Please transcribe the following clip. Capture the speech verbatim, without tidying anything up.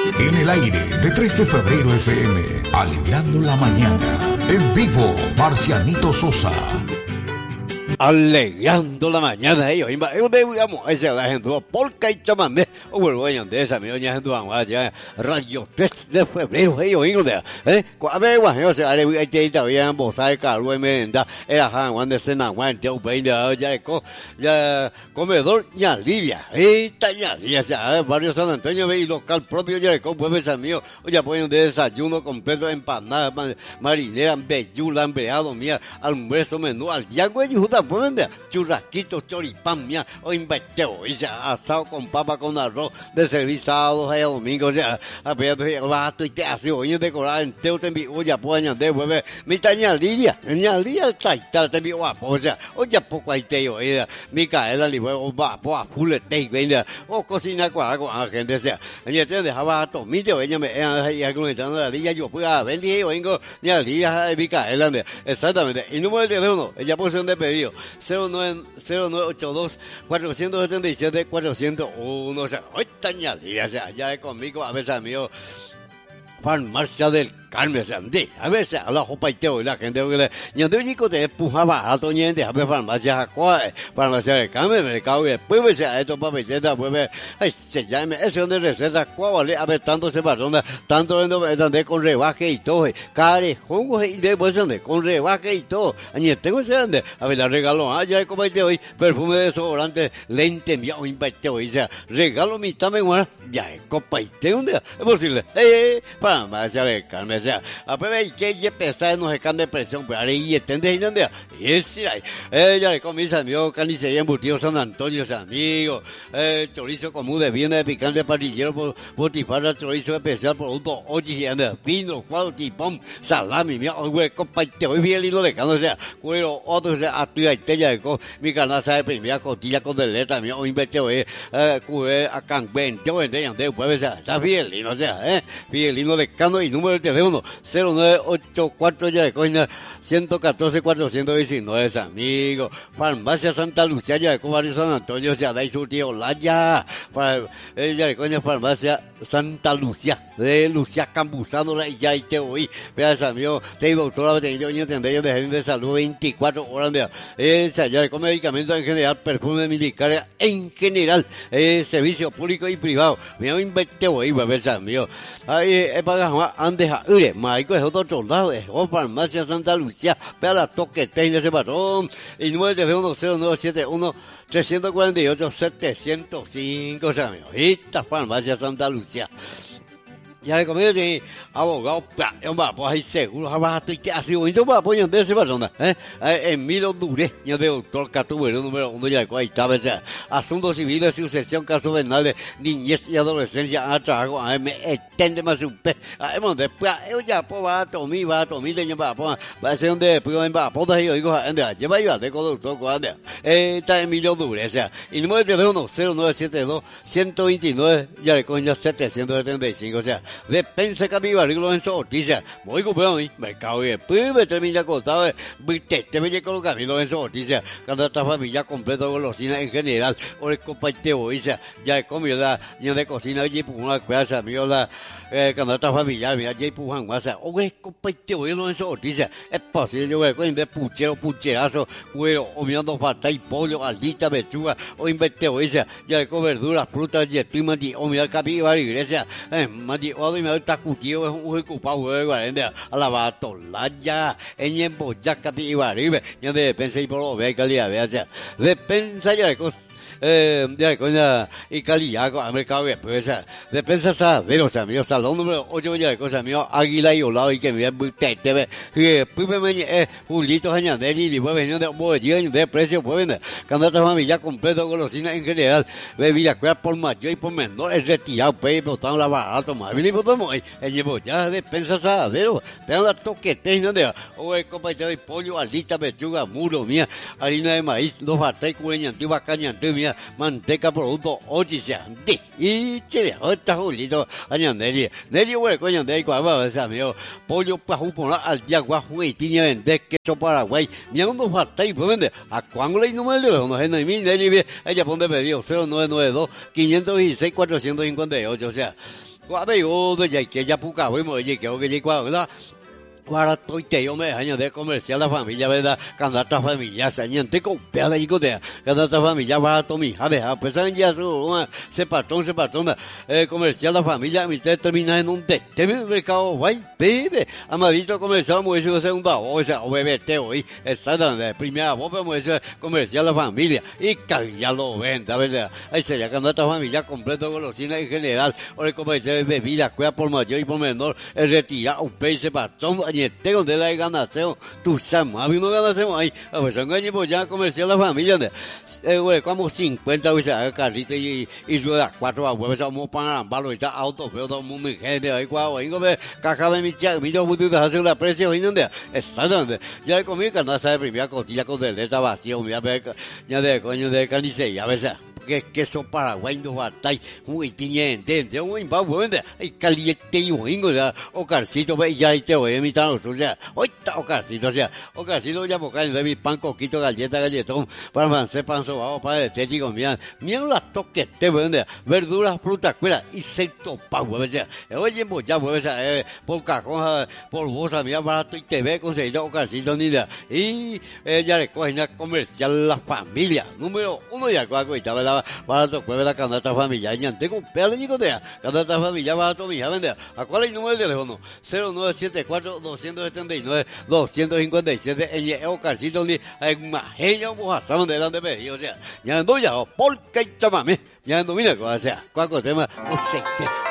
En el aire de tres de febrero F M, alegrando la mañana. En vivo, Marcianito Sosa. Alegrando la mañana, ellos, yo digamos, esa la gente, polka y chamamé, o bueno, de esa, mi doña gente, vamos a radio tres de febrero, ellos, ellos, eh, cuando hay guay, o sea, hay que ir todavía en Bosai, Carlos, Menda, era Han, Juan de Sena, Juan, Teo, Peña, ya, ya, comedor, ya, Lidia, esta, ya, Lidia, o sea, barrio San Antonio, y local propio, ya, con pueblos amigos, o ya, ponen de desayuno completo, empanada, marinera, bellula, empleado, mía, almuerzo, menú, al yago, y justa, pues vende churrasquitos, choripán, mía, o inverteo, o sea, asado con papa con arroz, de servicio sábados a domingo, o sea, apenas el vato y te hace hoy decorar en teo te envío, oye, pues añade, vuelve, mi taña lidia, ña lidia, taita, te envío guapo, o sea, oye, poco hay teo, oye, Micaela, li huevo, va, pues, full te, venga, o cocina con la gente, o sea, y te dejaba a tomite, oye, me, y argumentando la lidia, yo, pues, a vendí, yo vengo, ña lidia, Micaela, exactamente, y número de teléfono, ella puso un pedido, cero nueve ocho dos, cuatro siete siete, cuatro cero uno, o sea, hoy taña lidia, o sea, ya es conmigo, a veces amigo, Farmacia del Carmen, o sea, de, a veces a la jopa y teo y la gente, que le, de chico te empujaba a todo ñente, a ver farmacia Jacua, Farmacia del Carmen, mercado, y después, o sea, esto para peteta, pues, ay, se llama, ese donde receta, cuál vale, a ver, tanto se patrona, tanto donde con rebaje y todo, carejón, y después donde con rebaje y todo, añe, tengo ese donde, a ver, la regalo, ah, ya es como hoy, perfume de desodorante, lente, mía, o inviteo, y sea, regalo mitad me guarda, ya es copa y teo, es posible, eh, Farmacia del Carmen, o sea, a ver, que ya pesar no se can de presión, pero ahí entiende, y anda, y es, ella le comienza amigo, carnicería embutido San Antonio, ese amigo, eh, chorizo común de viene de picante parrillero, por, botifarra, chorizo especial, producto, oye, y anda, vino, cuadro, tipón, salami, mira, hoy, compa, te voy bien lindo de cano, o sea, cuero, otro, o sea, activa y tella de co, mi carnaza de primera costilla con deleta, mira, hoy invete, oye, eh, cure, a canben, te voy a entender, pues, o sea, está bien lindo, o sea, eh, bien lindo de cano y número de teléfono, cero nueve ocho cuatro ya de coña ciento catorce cuatrocientos diecinueve, amigo. Farmacia Santa Lucía ya de Barrio San Antonio, se da y su tío Laya. Para ella de coña Farmacia Santa Lucía de Lucía Campuzano la ya y te oí. Veas amigo, te doctora de niños de gente de salud veinticuatro horas de esa ya de con medicamentos en general, perfume militar en general, eh, servicio público y privado. Me voy a inventar hoy, veas amigo. Ahí es para antes a Ure, Maico es otro lado, es Farmacia Santa Lucía, para la toque de ese patrón, y número de teléfono cero nueve siete uno, tres cuatro ocho, siete cero cinco, o sea, amigo, esta Farmacia Santa Lucía. Ya le comí de abogado, un papo ahí seguro, abajo y que así bonito para apoyar de esa persona, eh, Emilio Duré, yo de doctor Catubero, número uno, ya de ahí estaba, asuntos civiles, sucesión, casos penales, niñez y adolescencia, a trabajo, a me extende más un pe, a hemos después, yo ya, pues va a tomar, va a tomar, de va a ser donde, pues, va a poder, yo digo, ande, lleva yo, de doctor, cuando, eh, está Emilio Duré, o sea, y número de teléfono cero nueve siete dos, uno dos nueve, ya le coña setecientos setenta y cinco, o sea, Despensa Capibari Lorenzo Ortiz, muy comprado y mercado y después me termina acostado, viste, te me con Camilo Lorenzo Ortiz, cuando esta familia completa golosina en general, o el comparteo, ya he comido la niña de cocina, y por una casa, amigo, la cuando esta familia, mira, ya pujan guasa, o el comparteo y Lorenzo Ortiz, es posible, yo voy a de puchero, pucherazo, cuero, o mirando falta y pollo, aldita, pechuga, o inverteo, ya he con verduras, frutas, y estoy mandi, o mira Capibari Iglesia, eh, mandi, o me está cutido, es un ocupado de cuarenta a la batolaya en yembo ya Capibari, ya de despensa y por lo ve calidad, vea, despensa ya de cosas. Eh, ya coña y calidad con el mercado de despensa, despensa Sadero, o sea, mío, salón número ocho ya de cosas mío, Águila y Olado y que me ve te ve, que pues me eh, Julito Añadeli y después venía de un bolsillo de precio, pues vende, candata familia completo golosina en general, bebida cuál por mayor y por menor, es retirado, pues, botando la barato, más bien, botamos, el llevo ya despensa Sadero, pero la toquete, ¿no? O el compañero de pollo, alita, pechuga, muro, mía, harina de maíz, dos batais, cureñantú, bacañantú, mía, manteca, producto, ochiciante, y chile, otra Julito Añadeli, Nelly, güey, coño, de ahí, cuál va, amigo, pollo, pajú, por al día, guajo, y tiña, vender, queso Paraguay, mira, unos batais, pues vende, a cuánto le número de los, no es ni mi, Nelly, ella pone pedido, cero nueve nueve dos, quinientos dieciséis, cuatrocientos cincuenta y ocho, o sea, qua bây giờ tôi dạy cái gia phụ cả với mọi gì kiểu cái gì qua đó para tôi te yo me año de comercial la familia verdad cada ta familia se añente con pela y de cada ta familia para to mi habe ha pues ya su se patrón se patrón eh comercial la familia mi te termina en un te te mercado vai bebe amadito comercial mo eso segunda o sea o bebe te hoy está donde primera vos vemos eso comercial la familia y ya lo venta verdad ahí se ya cada ta familia completo golosina en general o el comercial de bebida cuida por mayor y por menor el retira un pez patrón tengo de la ganación, tú sabes, a mí no ganamos ahí, a ver, son años pues ya comercial la familia, eh, güey, como cincuenta veces, carrito y, y yo cuatro abuelos, somos para valor, está auto, pero todo el mundo en gente, ahí, guau, ahí, como, caja de mi chica, mi yo, tú te haces la precio, ahí, donde, está donde, ya comí canasta de primera costilla con deleta vacía, ya de coño de carnicería, a veces. Que queso paraguay no batai muy tiñente de un imbabuende hay caliente y wingo ya o carcito ve ya te voy a imitar o sea hoy está o carcito o sea o carcito ya boca de mi pan coquito galleta galletón para francés pan sobao para estético mira mira las toques te vende verduras frutas cuela y secto pa o sea oye pues ya pues eh por cajón por bolsa mira barato y te ve conseguido o carcito ni de y ella le coge una comercial la familia número uno ya cuaco y estaba para tu pueblo la canasta familiar ya tengo un pedazo de codea canasta familiar para tu hija vende a cuál es el número de teléfono cero nueve siete cuatro dos siete nueve dos cinco siete el el carcito ni hay más ella vamos a saber de dónde me o sea ya no ya por qué llámame ya no mira o sea cuál tema o sea